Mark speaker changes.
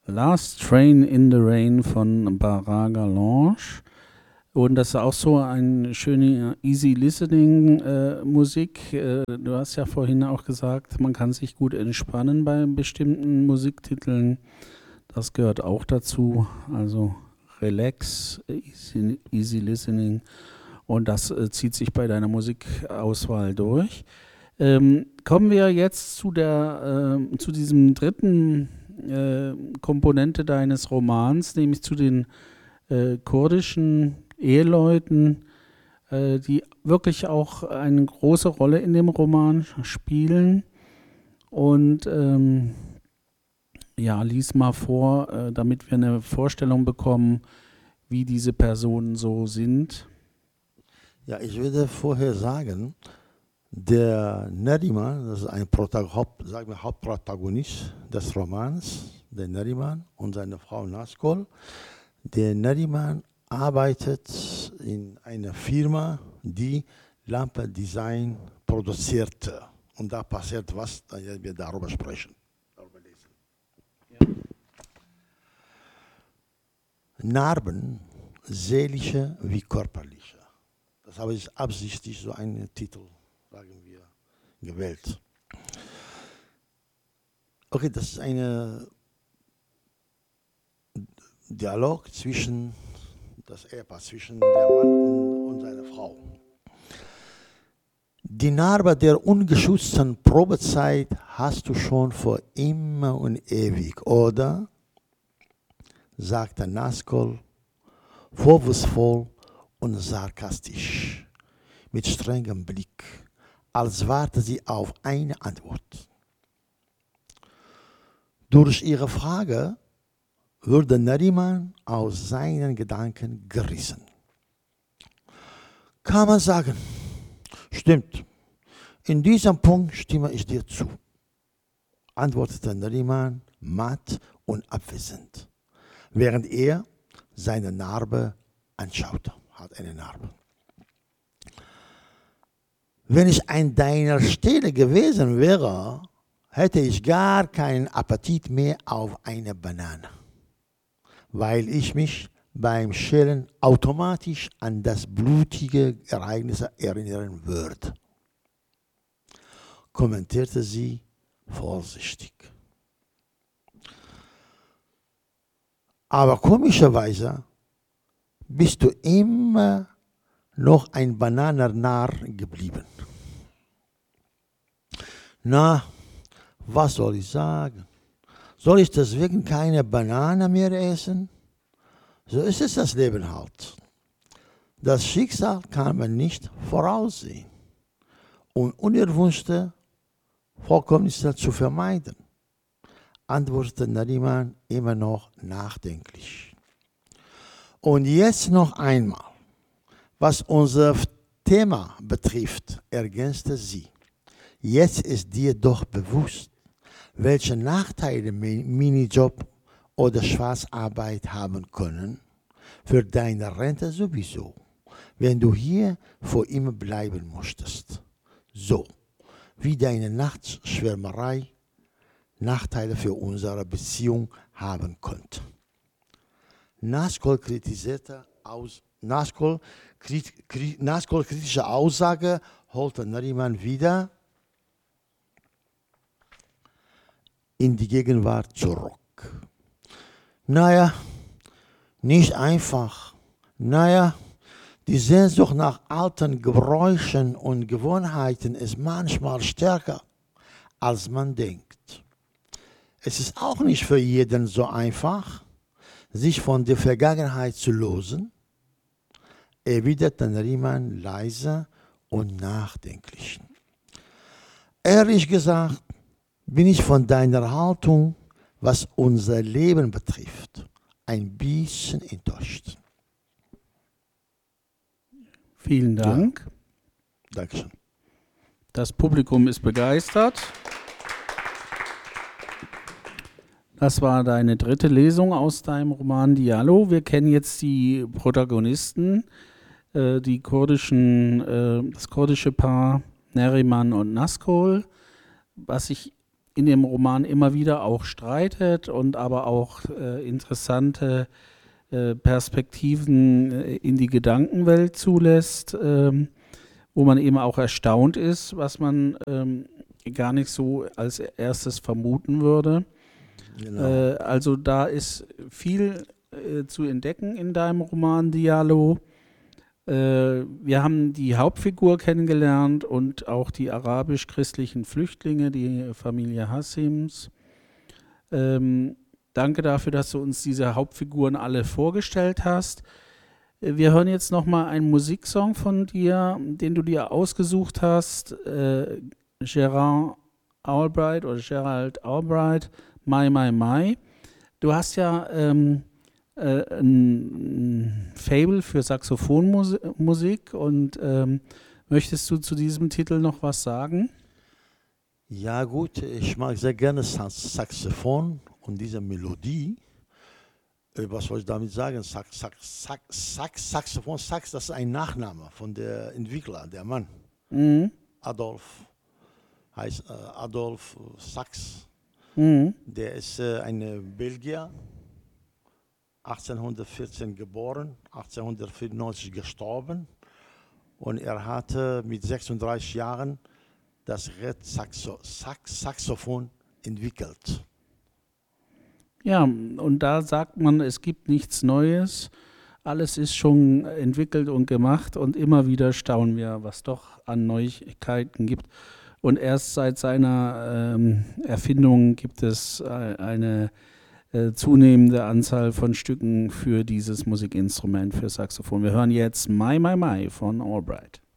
Speaker 1: Last Train in the Rain von Baraga Lounge. Und das ist auch so eine schöne Easy Listening Musik. Du hast ja vorhin auch gesagt, man kann sich gut entspannen bei bestimmten Musiktiteln. Das gehört auch dazu. Also Relax, Easy Listening. Und das zieht sich bei deiner Musikauswahl durch. Kommen wir jetzt zu diesem dritten Komponente deines Romans, nämlich zu den kurdischen Eheleuten, die wirklich auch eine große Rolle in dem Roman spielen. Und lies mal vor, damit wir eine Vorstellung bekommen, wie diese Personen so sind.
Speaker 2: Ja, ich würde vorher sagen, der Neriman, das ist ein Hauptprotagonist des Romans, der Neriman und seine Frau Naskol. Der Neriman arbeitet in einer Firma, die Lampendesign produzierte. Und da passiert was, da werden wir darüber sprechen. Ja. Narben, seelische wie körperliche. Das habe ich absichtlich so einen Titel, sagen wir, gewählt. Okay, das ist ein Dialog das Ehepaar, zwischen der Mann und seiner Frau. Die Narbe der ungeschützten Probezeit hast du schon vor immer und ewig, oder? Sagte Naskol, vorwurfsvoll und sarkastisch, mit strengem Blick, als warte sie auf eine Antwort. Durch ihre Frage wurde Neriman aus seinen Gedanken gerissen. Kann man sagen, stimmt, in diesem Punkt stimme ich dir zu, antwortete Neriman matt und abwesend, während er seine Narbe anschaute. Hat eine Narbe. Wenn ich an deiner Stelle gewesen wäre, hätte ich gar keinen Appetit mehr auf eine Banane, weil ich mich beim Schälen automatisch an das blutige Ereignis erinnern würde, kommentierte sie vorsichtig. Aber komischerweise bist du immer noch ein Bananennarr geblieben. Na, was soll ich sagen? Soll ich deswegen keine Banane mehr essen? So ist es das Leben halt. Das Schicksal kann man nicht voraussehen und unerwünschte Vorkommnisse zu vermeiden, antwortete Neriman immer noch nachdenklich. Und jetzt noch einmal, was unser Thema betrifft, ergänzte sie. Jetzt ist dir doch bewusst, welche Nachteile Minijob oder Schwarzarbeit haben können, für deine Rente sowieso, wenn du hier vor immer bleiben möchtest. So wie deine Nachtschwärmerei Nachteile für unsere Beziehung haben könnte. Naskol kritische Aussage holte Neriman wieder in die Gegenwart zurück. Naja, nicht einfach. Naja, die Sehnsucht nach alten Gebräuchen und Gewohnheiten ist manchmal stärker, als man denkt. Es ist auch nicht für jeden so einfach, sich von der Vergangenheit zu lösen, erwiderte Neriman leise und nachdenklich. Ehrlich gesagt bin ich von deiner Haltung, was unser Leben betrifft, ein bisschen enttäuscht.
Speaker 1: Vielen Dank.
Speaker 2: Ja. Dankeschön.
Speaker 1: Das Publikum ist begeistert. Das war deine dritte Lesung aus deinem Roman Diallo. Wir kennen jetzt die Protagonisten, das kurdische Paar Neriman und Naskol. Was ich in dem Roman immer wieder auch streitet und aber auch interessante Perspektiven in die Gedankenwelt zulässt, wo man eben auch erstaunt ist, was man gar nicht so als erstes vermuten würde.
Speaker 2: Genau.
Speaker 1: Also da ist viel zu entdecken in deinem Roman Diallo. Wir haben die Hauptfigur kennengelernt und auch die arabisch-christlichen Flüchtlinge, die Familie Hassims. Danke dafür, dass du uns diese Hauptfiguren alle vorgestellt hast. Wir hören jetzt nochmal einen Musiksong von dir, den du dir ausgesucht hast. Gerald Albright, My, My, My. Du hast ja ein Faible für Saxophonmusik und möchtest du zu diesem Titel noch was sagen?
Speaker 2: Ja gut, ich mag sehr gerne Saxophon und diese Melodie. Was soll ich damit sagen? Saxophon, das ist ein Nachname von der Entwickler, der Mann.
Speaker 1: Mhm.
Speaker 2: Adolf heißt Adolf Sachs.
Speaker 1: Mhm.
Speaker 2: Der ist ein Belgier, 1814 geboren, 1894 gestorben. Und er hatte mit 36 Jahren das Saxophon entwickelt.
Speaker 1: Ja, und da sagt man, es gibt nichts Neues. Alles ist schon entwickelt und gemacht und immer wieder staunen wir, was doch an Neuigkeiten gibt. Und erst seit seiner Erfindung gibt es eine zunehmende Anzahl von Stücken für dieses Musikinstrument, für Saxophon. Wir hören jetzt My, My, My von Albright.